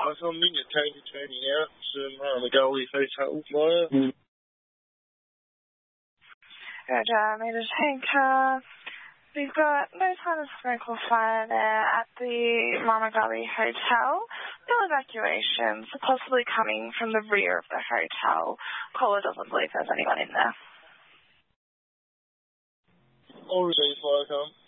I can meet Tony now. It's around the Gully Hotel, Maya. Good, Major Tanker. We've got no sign of smoke or fire there at the Mama Gully Hotel. No evacuations, possibly coming from the rear of the hotel. Caller doesn't believe there's anyone in there. All received, fire come.